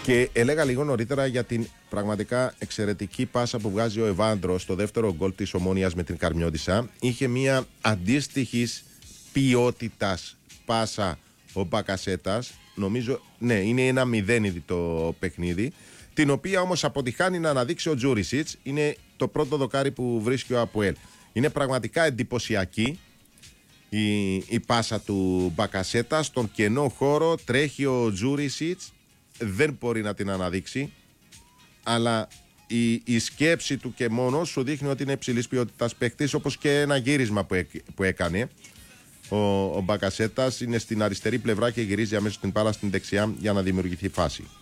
Και έλεγα λίγο νωρίτερα για την πραγματικά εξαιρετική πάσα που βγάζει ο Εβάντρο στο δεύτερο γκολ της Ομόνοιας με την Καρμιώτισσα. Είχε μια αντίστοιχης ποιότητας πάσα ο Μπακασέτας. Νομίζω, ναι, είναι 1-0 ήδη το παιχνίδι. Την οποία όμως αποτυχάνει να αναδείξει ο Τζούρισιτς. Είναι το πρώτο δοκάρι που βρίσκει ο Αποέλ. Είναι πραγματικά εντυπωσιακή η πάσα του Μπακασέτα. Στον κενό χώρο τρέχει ο Τζούρισιτς. Δεν μπορεί να την αναδείξει, αλλά η σκέψη του και μόνο σου δείχνει ότι είναι υψηλής ποιότητας παίκτης, όπως και ένα γύρισμα που έκανε ο Μπακασέτας. Είναι στην αριστερή πλευρά και γυρίζει αμέσως την μπάλα στην δεξιά για να δημιουργηθεί φάση.